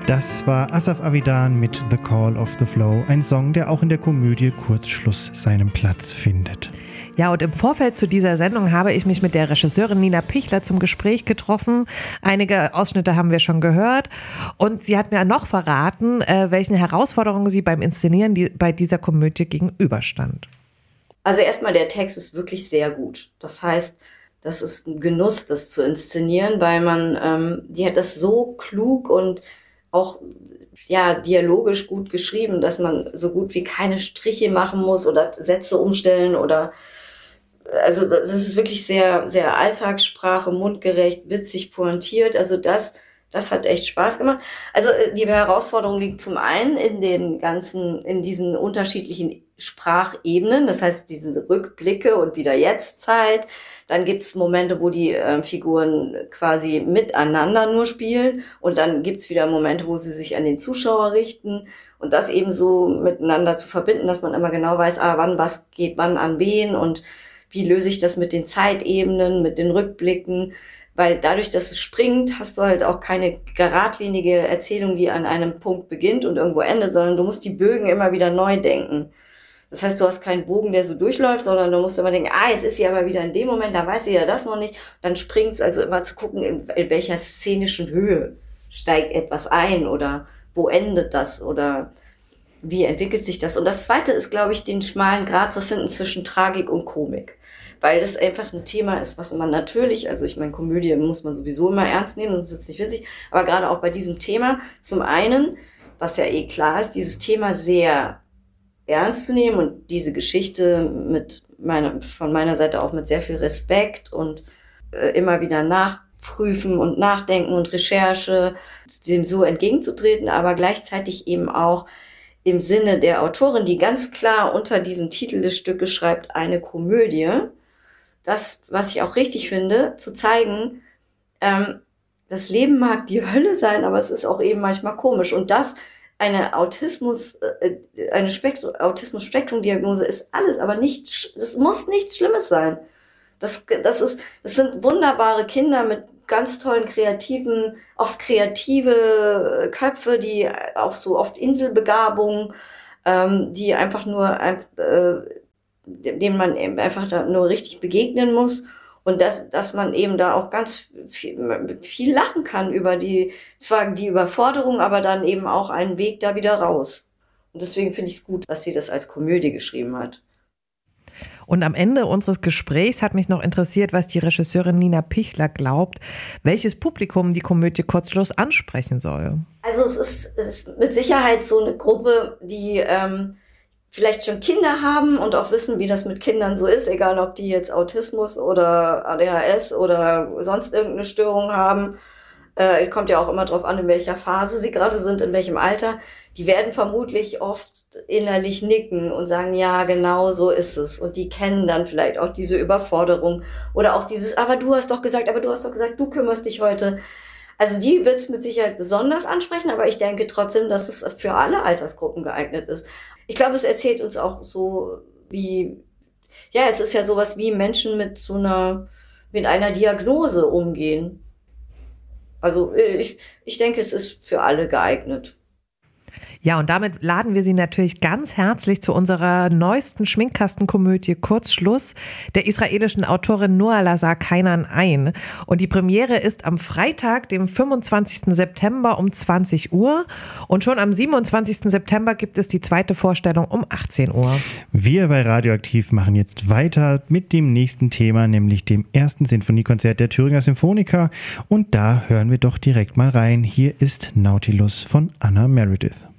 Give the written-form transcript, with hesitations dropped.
Das war Asaf Avidan mit The Call of the Flow, ein Song, der auch in der Komödie Kurzschluss seinen Platz findet. Ja, und im Vorfeld zu dieser Sendung habe ich mich mit der Regisseurin Nina Pichler zum Gespräch getroffen. Einige Ausschnitte haben wir schon gehört. Und sie hat mir noch verraten, welchen Herausforderungen sie beim Inszenieren bei dieser Komödie gegenüberstand. Also erstmal, der Text ist wirklich sehr gut. Das heißt, das ist ein Genuss, das zu inszenieren, weil die hat das so klug und auch dialogisch gut geschrieben, dass man so gut wie keine Striche machen muss oder Sätze umstellen also das ist wirklich sehr, sehr Alltagssprache, mundgerecht, witzig, pointiert. Also das hat echt Spaß gemacht. Also die Herausforderung liegt zum einen in diesen unterschiedlichen Sprachebenen, das heißt diese Rückblicke und Wieder-Jetzt-Zeit. Dann gibt's Momente, wo die Figuren quasi miteinander nur spielen und dann gibt's wieder Momente, wo sie sich an den Zuschauer richten und das eben so miteinander zu verbinden, dass man immer genau weiß, wann was geht wann an wen und wie löse ich das mit den Zeitebenen, mit den Rückblicken. Weil dadurch, dass es springt, hast du halt auch keine geradlinige Erzählung, die an einem Punkt beginnt und irgendwo endet, sondern du musst die Bögen immer wieder neu denken. Das heißt, du hast keinen Bogen, der so durchläuft, sondern du musst immer denken, jetzt ist sie aber wieder in dem Moment, da weiß sie ja das noch nicht. Dann springt's, also immer zu gucken, in welcher szenischen Höhe steigt etwas ein oder wo endet das oder wie entwickelt sich das. Und das Zweite ist, glaube ich, den schmalen Grat zu finden zwischen Tragik und Komik. Weil das einfach ein Thema ist, was man natürlich, also ich meine, Komödie muss man sowieso immer ernst nehmen, sonst wird es nicht witzig, aber gerade auch bei diesem Thema, zum einen, was ja klar ist, dieses Thema sehr ernst zu nehmen und diese Geschichte von meiner Seite auch mit sehr viel Respekt und immer wieder nachprüfen und nachdenken und Recherche, dem so entgegenzutreten, aber gleichzeitig eben auch im Sinne der Autorin, die ganz klar unter diesen Titel des Stückes schreibt, eine Komödie, das, was ich auch richtig finde, zu zeigen, das Leben mag die Hölle sein, aber es ist auch eben manchmal komisch. Und das, eine Autismus-Spektrum-Diagnose ist alles, aber das muss nichts Schlimmes sein. Das sind wunderbare Kinder mit ganz tollen oft kreative Köpfe, die auch so oft Inselbegabungen, die einfach nur dem man eben einfach da nur richtig begegnen muss und dass man eben da auch ganz viel lachen kann über zwar die Überforderung, aber dann eben auch einen Weg da wieder raus. Und deswegen finde ich es gut, dass sie das als Komödie geschrieben hat. Und am Ende unseres Gesprächs hat mich noch interessiert, was die Regisseurin Nina Pichler glaubt, welches Publikum die Komödie Kurzschluss ansprechen soll. Also es ist mit Sicherheit so eine Gruppe, die vielleicht schon Kinder haben und auch wissen, wie das mit Kindern so ist, egal ob die jetzt Autismus oder ADHS oder sonst irgendeine Störung haben. Kommt ja auch immer drauf an, in welcher Phase sie gerade sind, in welchem Alter. Die werden vermutlich oft innerlich nicken und sagen, ja, genau so ist es. Und die kennen dann vielleicht auch diese Überforderung oder auch dieses, aber du hast doch gesagt, du kümmerst dich heute. Also die wird es mit Sicherheit besonders ansprechen, aber ich denke trotzdem, dass es für alle Altersgruppen geeignet ist. Ich glaube, es erzählt uns auch so es ist ja sowas wie Menschen mit einer Diagnose umgehen. Also ich denke, es ist für alle geeignet. Ja, und damit laden wir Sie natürlich ganz herzlich zu unserer neuesten Schminkkastenkomödie Kurzschluss der israelischen Autorin Noa Lazar Kainan ein. Und die Premiere ist am Freitag, dem 25. September um 20 Uhr. Und schon am 27. September gibt es die zweite Vorstellung um 18 Uhr. Wir bei Radioaktiv machen jetzt weiter mit dem nächsten Thema, nämlich dem ersten Sinfoniekonzert der Thüringer Symphoniker. Und da hören wir doch direkt mal rein. Hier ist Nautilus von Anna Meredith.